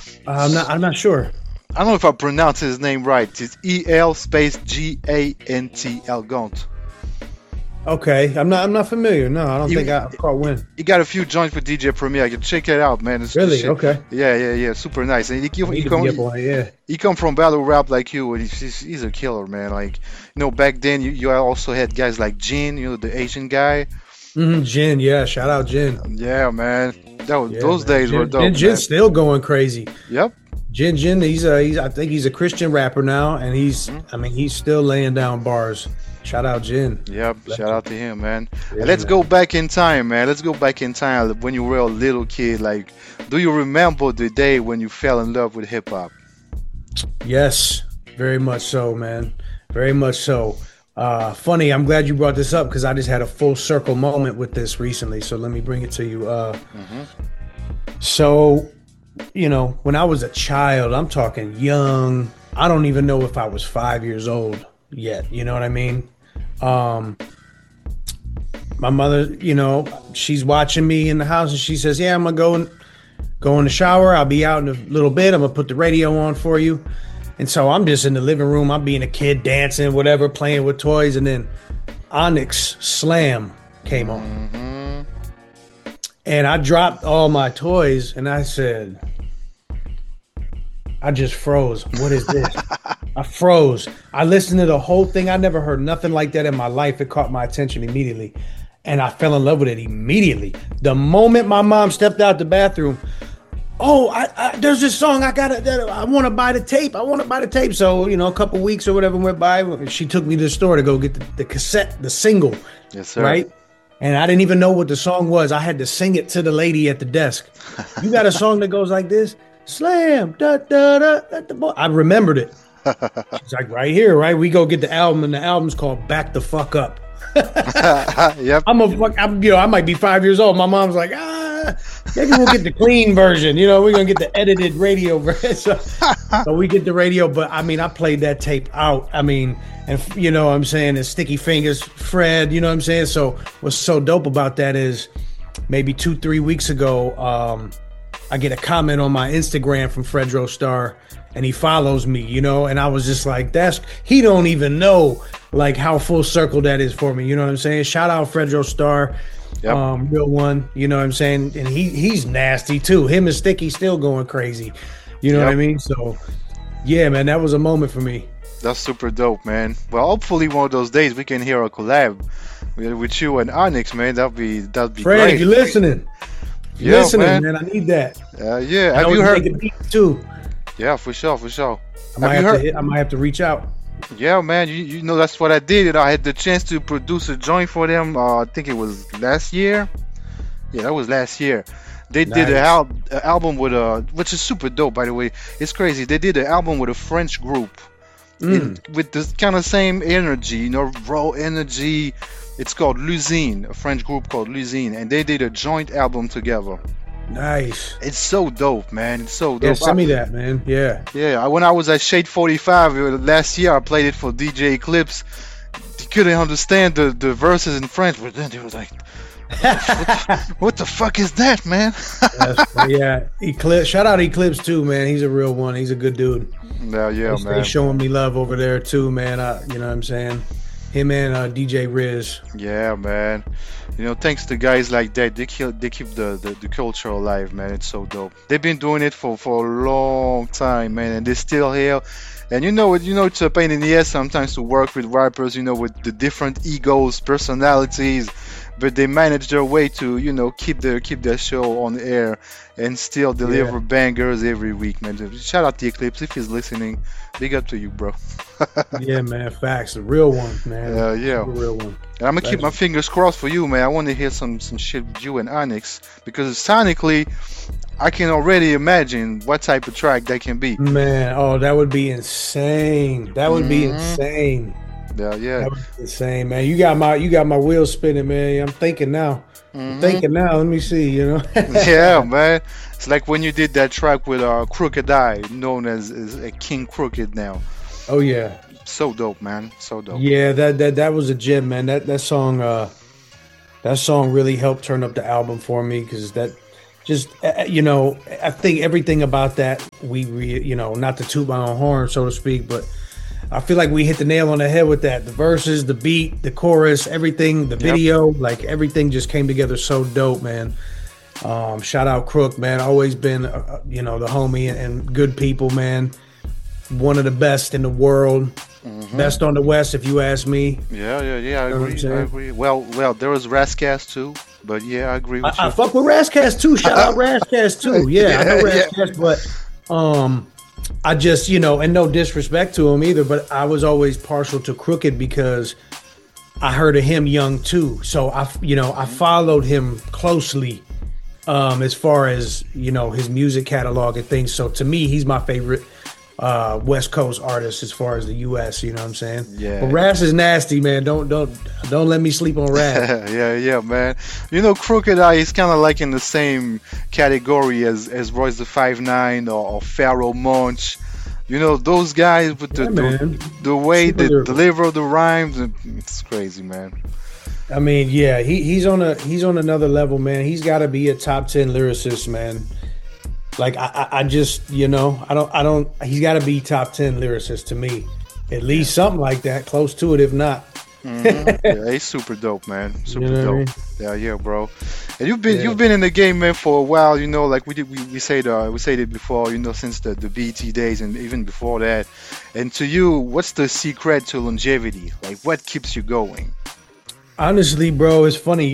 I'm not sure. I don't know if I pronounce his name right. It's E-L space Gantl, Gaunt. Okay, I'm not familiar. No, I don't think He, I've caught wind. he got a few joints with DJ Premier. You can check it out, man. This Really? shit. Okay. Yeah. Super nice. And I need to be up on it. Yeah. he come from battle rap like you, and he's a killer, man. Like, back then you also had guys like Jin, the Asian guy. Jin, yeah. Shout out Jin. Yeah, man. Yeah, Those man. days were dope, man. Jin's still going crazy. Yep. Jin, I think he's a Christian rapper now, and he's still laying down bars. Shout out Jin. Yep. Shout out to him, man. Yeah, And let's man. go back in time, man. Let's go back in time when you were a little kid. Like, do you remember the day when you fell in love with hip hop? Yes, very much so, man. Very much so. Funny, I'm glad you brought this up because I just had a full circle moment with this recently. So let me bring it to you. So, when I was a child, I'm talking young. I don't even know if I was 5 years old yet. You know what I mean? My mother, she's watching me in the house and she says, "Yeah, I'm gonna go in the shower. I'll be out in a little bit. I'm gonna put the radio on for you." And so I'm just in the living room. I'm being a kid, dancing, whatever, playing with toys. And then Onyx Slam came on. And I dropped all my toys and I said, I just froze. What is this? I froze. I listened to the whole thing. I never heard nothing like that in my life. It caught my attention immediately. And I fell in love with it immediately. The moment my mom stepped out the bathroom, there's this song I want to buy the tape. I want to buy the tape. So, a couple weeks or whatever went by. She took me to the store to go get the cassette, the single. Yes, sir. Right? And I didn't even know what the song was. I had to sing it to the lady at the desk. You got a song that goes like this? Slam, da, da, da, da, da. I remembered it. She's like, right here, right? We go get the album, and the album's called Back the Fuck Up. Yep. I might be 5 years old. My mom's like, maybe we'll get the clean version. We're gonna get the edited radio version. So we get the radio, but I played that tape out. And what I'm saying, and Sticky Fingers, Fred. You know what I'm saying. So what's so dope about that is, maybe 2-3 weeks ago, I get a comment on my Instagram from Fredro Starr, and he follows me. And I was just like, he don't even know like how full circle that is for me. You know what I'm saying? Shout out Fredro Starr. Yep. Real one, you know what I'm saying? And he's nasty too. Him and Sticky still going crazy. You know what I mean? So yeah, man, that was a moment for me. That's super dope, man. Well, hopefully one of those days we can hear a collab with you and Onyx, man. That'd be Fred, great. if you're listening, man, I need that. Yeah. Have you heard? Too. Yeah, for sure. I might have to reach out. Yeah, man. You know that's what I did. I had the chance to produce a joint for them. I think it was last year. Yeah, that was last year. They did an album with which is super dope, by the way. It's crazy. They did an album with a French group with this kind of same energy, raw energy. It's called L'Usine, a French group called L'Usine, and they did a joint album together. Nice. It's so dope, man. It's so dope. Yeah, send me that, man. Yeah. Yeah, when I was at Shade 45 last year, I played it for DJ Eclipse. He couldn't understand the verses in French, but then they were like, what the fuck is that, man? Yeah, Eclipse. Shout out Eclipse too, man. He's a real one. He's a good dude. Yeah, man. He's showing me love over there too, man. You know what I'm saying? Him and DJ Riz. Yeah, man. Thanks to guys like that, they keep the culture alive, man. It's so dope. They've been doing it for a long time, man, and they're still here. And it's a pain in the ass sometimes to work with rappers, with the different egos, personalities, but they manage their way to, keep their show on air and still deliver bangers every week, man. Shout out to Eclipse if he's listening. Big up to you, bro. Yeah, man. Facts. The real one, man. Yeah. The real one. And I'm gonna keep my fingers crossed for you, man. I want to hear some shit with you and Onyx because sonically, I can already imagine what type of track that can be. Man, that would be insane. That would be insane. Yeah. That would be insane, man. You got my wheels spinning, man. I'm thinking now. Let me see, Yeah, man. It's like when you did that track with Crooked Eye, known as King Crooked now. Oh yeah. So dope, man. So dope. Yeah, that was a gem, man. That song really helped turn up the album for me because just I think everything about that not to toot my own horn, so to speak, but I feel like we hit the nail on the head with that. The verses, the beat, the chorus, everything, the video, like everything just came together so dope, man. Shout out Crook, man. Always been, the homie and good people, man. One of the best in the world. Best on the West, if you ask me. Yeah. I agree. Well, there was Rascast too, but yeah, I agree with you. I fuck with Rascast too. Shout out Rascast too. Yeah, I know Rascast, but I just, and no disrespect to him either, but I was always partial to Crooked because I heard of him young too. So I followed him closely as far as, his music catalog and things. So to me, he's my favorite West Coast artist as far as the US, you know what I'm saying? Yeah. But Ras is nasty, man. Don't let me sleep on Ras. yeah, man. Crooked Eye is kind of like in the same category as Royce the 5'9" or Pharoah Monch. Those guys with the way they deliver the rhymes, it's crazy, man. I mean, yeah, he's on another level, man. He's got to be a top 10 lyricist, man. Like I just, he's got to be top 10 lyricist to me. At least something like that, close to it, if not. Yeah, he's super dope, man. Super dope. I mean? Yeah, bro. And you've been in the game, man, for a while. Like we said it before. Since the BT days and even before that. And to you, what's the secret to longevity? Like, what keeps you going? Honestly, bro, it's funny.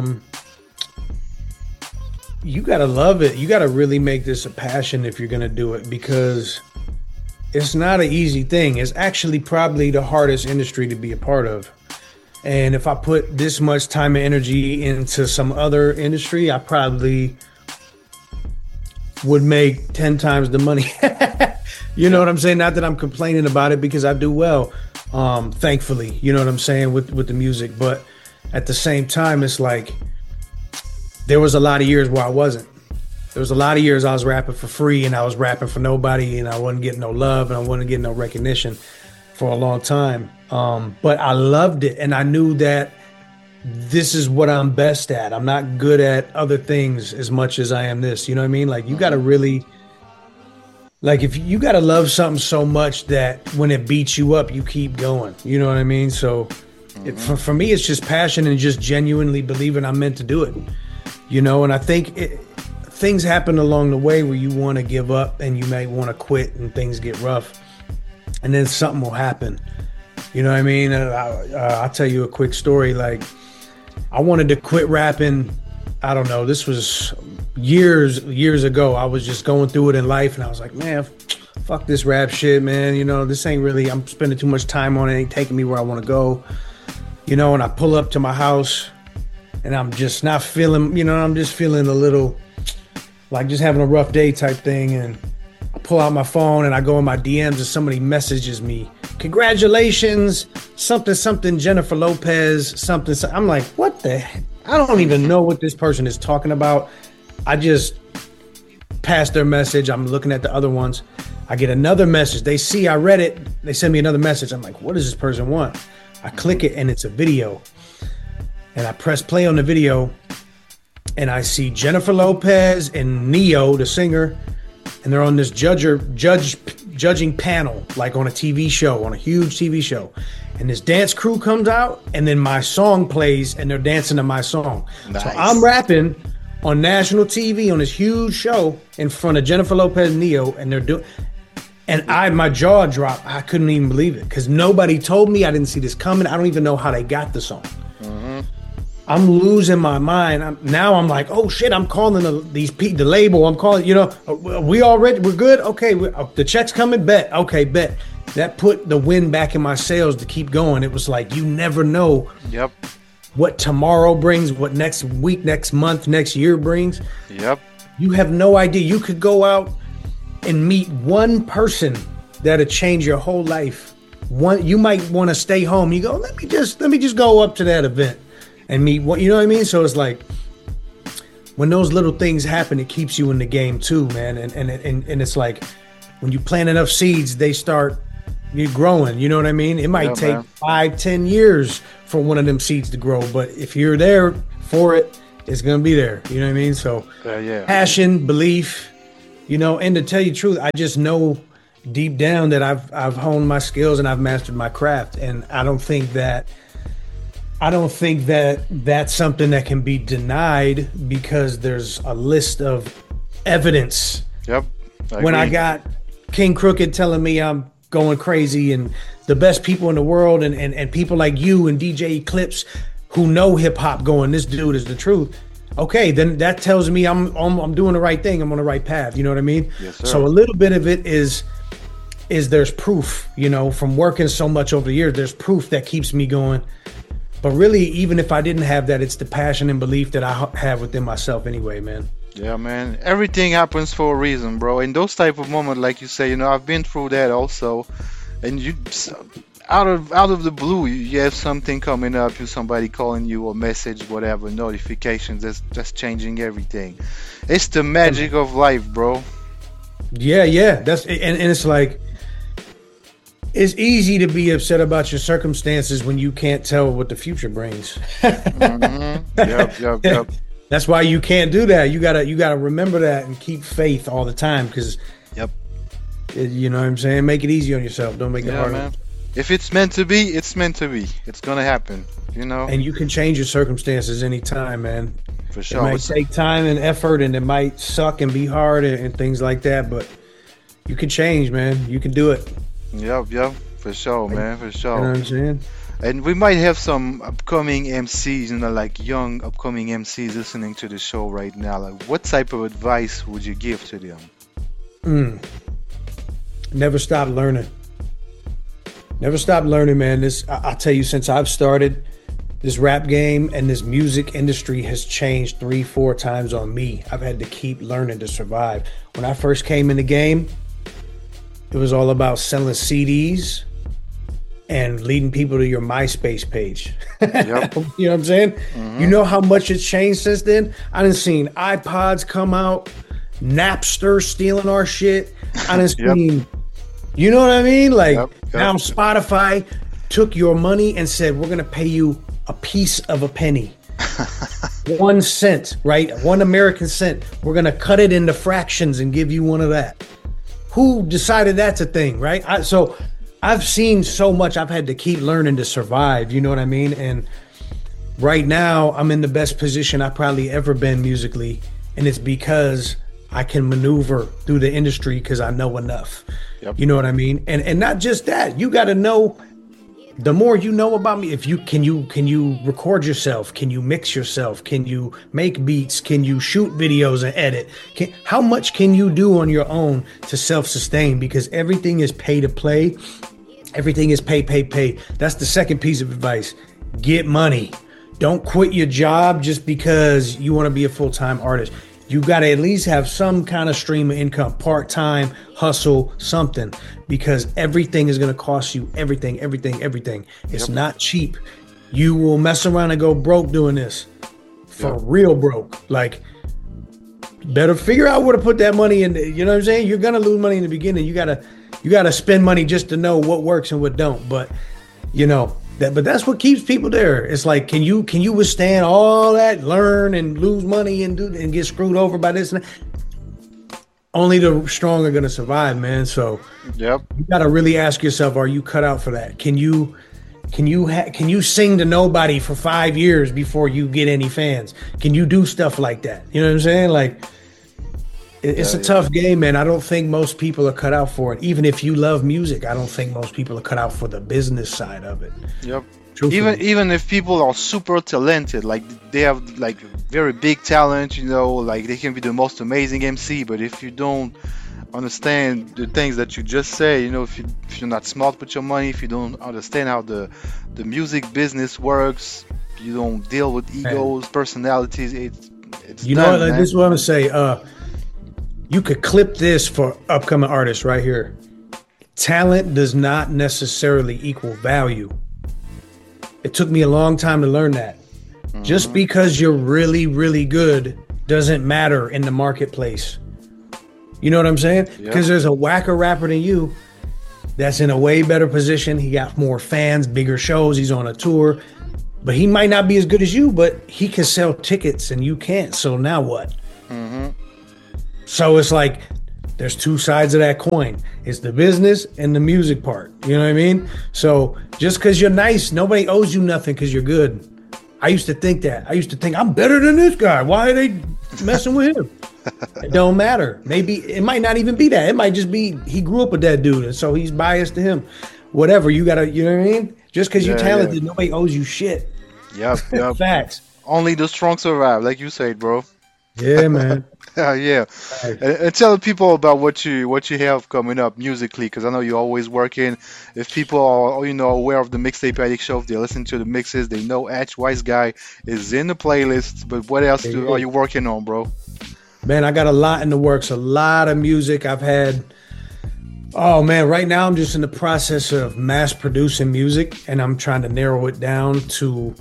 You gotta love it. You gotta really make this a passion if you're gonna do it, because it's not an easy thing. It's actually probably the hardest industry to be a part of. And if I put this much time and energy into some other industry, I probably would make 10 times the money. You know what I'm saying? Not that I'm complaining about it, because I do well, thankfully, you know what I'm saying, with the music. But at the same time, it's like, there was a lot of years where I wasn't. There was a lot of years I was rapping for free and I was rapping for nobody, and I wasn't getting no love and I wasn't getting no recognition for a long time. But I loved it, and I knew that this is what I'm best at. I'm not good at other things as much as I am this. You know what I mean? Like, you got to really, like, if you got to love something so much that when it beats you up, you keep going. You know what I mean? So for me, it's just passion and just genuinely believing I'm meant to do it. And I think things happen along the way where you want to give up and you may want to quit and things get rough, and then something will happen. You know what I mean? I'll tell you a quick story. Like, I wanted to quit rapping. I don't know. This was years ago. I was just going through it in life, and I was like, man, fuck this rap shit, man. This ain't really, I'm spending too much time on it. It ain't taking me where I want to go. And I pull up to my house, and I'm just not feeling, I'm just feeling a little like just having a rough day type thing. And I pull out my phone and I go in my DMs and somebody messages me, congratulations, something, Jennifer Lopez, something. I'm like, what the heck? I don't even know what this person is talking about. I just passed their message. I'm looking at the other ones. I get another message. They see I read it. They send me another message. I'm like, what does this person want? I click it and it's a video. And I press play on the video, and I see Jennifer Lopez and Neo, the singer, and they're on this judging panel, like on a TV show, on a huge TV show. And this dance crew comes out, and then my song plays, and they're dancing to my song. Nice. So I'm rapping on national TV on this huge show in front of Jennifer Lopez and Neo, and they're doing. And my jaw dropped. I couldn't even believe it, because nobody told me. I didn't see this coming. I don't even know how they got the song. I'm losing my mind. I'm like, oh shit! I'm calling the label. I'm calling. We're good. Okay, the check's coming. Bet. Okay, bet. That put the wind back in my sails to keep going. It was like, you never know. Yep. What tomorrow brings, what next week, next month, next year brings. Yep. You have no idea. You could go out and meet one person that'll change your whole life. You might want to stay home. You go, let me just go up to that event and meet what, you know what I mean? So it's like, when those little things happen, it keeps you in the game too, man. And it's like, when you plant enough seeds, they start growing. You know what I mean? It might take 5-10 years for one of them seeds to grow, but if you're there for it, It's gonna be there. You know what I mean? So Yeah. passion, belief, and to tell you the truth, I just know deep down that I've honed my skills and I've mastered my craft. And I don't think that that's something that can be denied because there's a list of evidence. Yep. When I got King Crooked telling me I'm going crazy and the best people in the world and people like you and DJ Eclipse who know hip hop going, this dude is the truth. Okay, then that tells me I'm doing the right thing. I'm on the right path. You know what I mean? Yes, sir. So a little bit of it is there's proof, from working so much over the years, there's proof that keeps me going. But really, even if I didn't have that, it's the passion and belief that I have within myself anyway, man. Yeah, man. Everything happens for a reason, bro. In those type of moments, like you say, I've been through that also. And you, out of the blue, you have something coming up, somebody calling you or message, whatever, notifications. That's changing everything. It's the magic of life, bro. Yeah. That's and it's like, it's easy to be upset about your circumstances when you can't tell what the future brings. Mm-hmm. Yep. That's why you can't do that. You gotta remember that and keep faith all the time, because you know what I'm saying? Make it easy on yourself. Don't make it hard. Man. If it's meant to be, it's meant to be. It's gonna happen, And you can change your circumstances anytime, man. For sure. It might take time and effort, and it might suck and be hard and things like that, but you can change, man. You can do it. Yep. For sure, man. For sure. You know what I'm saying? And we might have some upcoming MCs, like young upcoming MCs listening to the show right now. Like, what type of advice would you give to them? Never stop learning. Never stop learning, man. I'll tell you, since I've started, this rap game and this music industry has changed 3-4 times on me. I've had to keep learning to survive. When I first came in the game, it was all about selling CDs and leading people to your MySpace page. Yep. You know what I'm saying? Mm-hmm. You know how much it's changed since then? I done seen iPods come out, Napster stealing our shit. I done seen, you know what I mean? Like, now Spotify took your money and said, we're going to pay you a piece of a penny. 1 cent, right? 1 American cent. We're going to cut it into fractions and give you one of that. Who decided that's a thing, right? So I've seen so much. I've had to keep learning to survive. You know what I mean? And right now, I'm in the best position I've probably ever been musically. And it's because I can maneuver through the industry because I know enough. Yep. You know what I mean? And not just that. You got to know. The more you know about me, can you record yourself? Can you mix yourself? Can you make beats? Can you shoot videos and edit? How much can you do on your own to self-sustain? Because everything is pay to play. Everything is pay. That's the second piece of advice. Get money. Don't quit your job just because you want to be a full-time artist. You got to at least have some kind of stream of income, part-time, hustle, something, because everything is going to cost you everything. It's not cheap. You will mess around and go broke doing this. For real broke. Like, better figure out where to put that money in. You know what I'm saying? You're going to lose money in the beginning. You got to spend money just to know what works and what don't. But, but that's what keeps people there. It's like, can you withstand all that, learn and lose money and get screwed over by this and that? Only the strong are going to survive, man. So you got to really ask yourself, are you cut out for that? Can you sing to nobody for 5 years before you get any fans? Can you do stuff like that? You know what I'm saying? Like, it's a tough game, man. I don't think most people are cut out for it. Even if you love music, I don't think most people are cut out for the business side of it. Yep. Even if people are super talented, like they have like very big talent, like they can be the most amazing MC, but if you don't understand the things that you just say, if you're not smart with your money, if you don't understand how the music business works, you don't deal with egos, personalities, it's this is what I'm gonna say. You could clip this for upcoming artists right here. Talent does not necessarily equal value. It took me a long time to learn that. Mm-hmm. Just because you're really, really good doesn't matter in the marketplace. You know what I'm saying? Because there's a whacker rapper than you that's in a way better position. He got more fans, bigger shows. He's on a tour. but he might not be as good as you, but he can sell tickets and you can't. So now what? Mm-hmm. So it's like there's two sides of that coin. It's the business and the music part. You know what I mean? So just because you're nice, nobody owes you nothing because you're good. I used to think that. I used to think I'm better than this guy. Why are they messing with him? It don't matter. Maybe it might not even be that. It might just be he grew up with that dude, and so he's biased to him. Whatever. You gotta, you know what I mean? Just because you're talented, nobody owes you shit. Yep. Facts. Only the strong survive, like you said, bro. Yeah, man. Yeah. And tell people about what you have coming up musically, because I know you're always working. If people are aware of the Mixtape Addict show, if they listen to the mixes, they know Hatch Wise Guy is in the playlist. But what else are you working on, bro? Man, I got a lot in the works. A lot of music I've had. Oh man, right now I'm just in the process of mass producing music, and I'm trying to narrow it down to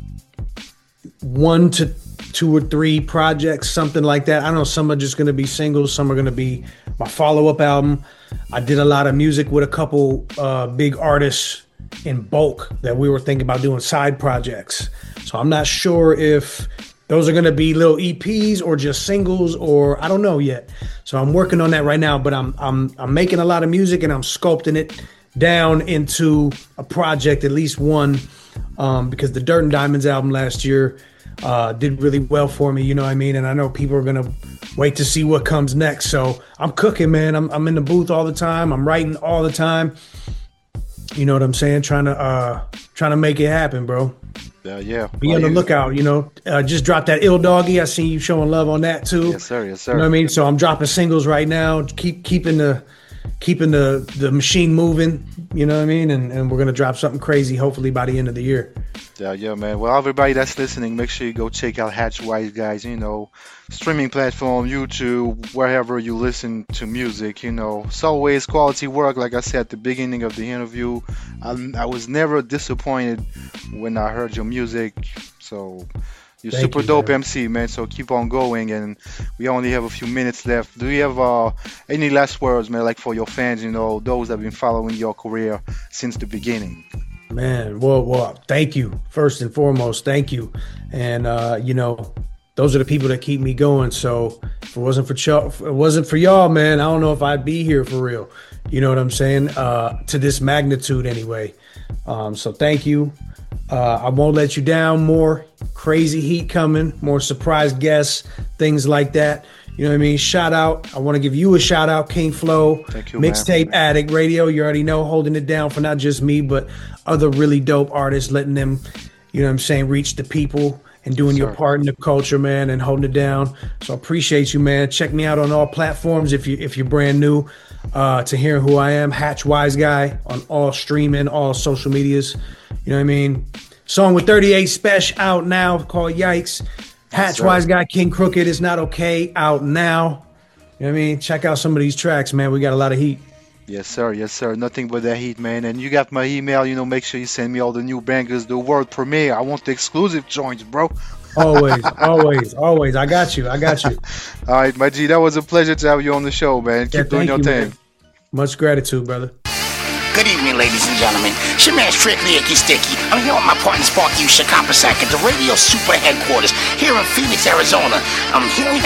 1 to 2 or 3 projects, something like that. I don't know, some are just going to be singles, some are going to be my follow-up album. I did a lot of music with a couple big artists in bulk that we were thinking about doing side projects. So I'm not sure if those are going to be little EPs or just singles, or I don't know yet. So I'm working on that right now, but I'm making a lot of music and I'm sculpting it down into a project, at least one, because the Dirt and Diamonds album last year did really well for me, you know what I mean? And I know people are gonna wait to see what comes next. So I'm cooking, man. I'm in the booth all the time. I'm writing all the time. You know what I'm saying? Trying to make it happen, bro. Yeah. Be on the lookout, just dropped that Ill Doggy. I seen you showing love on that too. Yes, sir. You know what I mean? So I'm dropping singles right now, keeping the machine moving, you know what I mean? And we're gonna drop something crazy hopefully by the end of the year. Yeah, man. Well, everybody that's listening, make sure you go check out Hatch Wise Guys, streaming platform, YouTube, wherever you listen to music, It's always quality work. Like I said at the beginning of the interview, I was never disappointed when I heard your music. So you're super dope, man. MC, man. So keep on going. And we only have a few minutes left. Do you have any last words, man, like for your fans, those that have been following your career since the beginning? Man, well, thank you. First and foremost, thank you. And, those are the people that keep me going. So if it wasn't for y'all, man, I don't know if I'd be here for real. You know what I'm saying? To this magnitude anyway. So thank you. I won't let you down. More crazy heat coming, more surprise guests, things like that. You know what I mean? Shout out. I want to give you a shout out, King Flow. Thank you, Mixtape Addict Radio. You already know, holding it down for not just me, but other really dope artists, letting them, reach the people and doing your part in the culture, man, and holding it down. So I appreciate you, man. Check me out on all platforms if you're brand new to hearing who I am. Hatch Wise Guy on all streaming, all social medias. You know what I mean? Song with 38 Special out now called Yikes. Hatch Wise Guy, King Crooked Is Not Okay out now. You know what I mean? Check out some of these tracks, man. We got a lot of heat. Yes, sir. Nothing but that heat, man. And you got my email. Make sure you send me all the new bangers, the world premiere. I want the exclusive joints, bro. Always. I got you. All right, my G. That was a pleasure to have you on the show, man. Keep doing your thing. Man. Much gratitude, brother. Good evening, ladies and gentlemen. It's your man Strictly Icky Sticky. I'm here with my partner Sparky Shakapasak at the Radio Super Headquarters here in Phoenix, Arizona. I'm here